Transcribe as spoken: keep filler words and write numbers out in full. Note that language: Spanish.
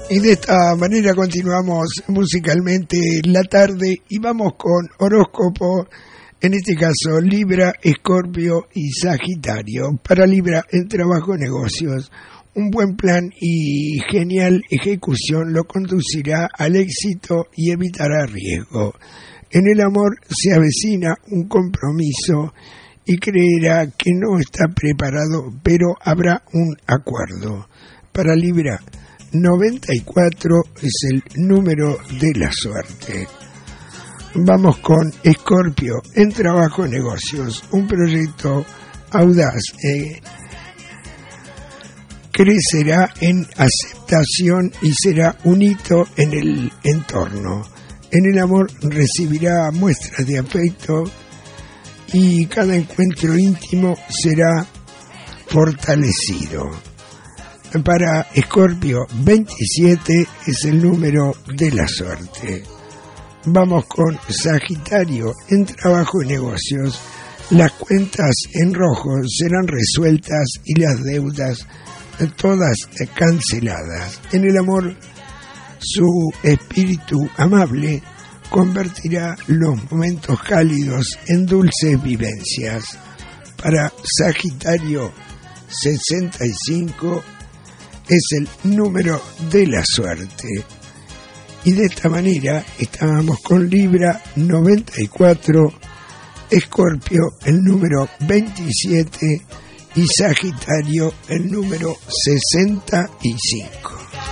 Y de esta manera continuamos musicalmente la tarde y vamos con horóscopo, en este caso Libra, Escorpio y Sagitario. Para Libra, el trabajo, negocios, un buen plan y genial ejecución lo conducirá al éxito y evitará riesgo. En el amor se avecina un compromiso y creerá que no está preparado, pero habrá un acuerdo. Para Libra, noventa y cuatro es el número de la suerte. Vamos con Escorpio, en trabajo, negocios, un proyecto audaz eh, crecerá en aceptación y será un hito en el entorno. En el amor recibirá muestras de afecto y cada encuentro íntimo será fortalecido. Para Escorpio, veintisiete es el número de la suerte. Vamos con Sagitario, en trabajo y negocios. Las cuentas en rojo serán resueltas y las deudas todas canceladas. En el amor, su espíritu amable convertirá los momentos cálidos en dulces vivencias. Para Sagitario, sesenta y cinco es el número de la suerte. Y de esta manera estábamos con Libra, noventa y cuatro, Escorpio el número veintisiete y Sagitario el número sesenta y cinco.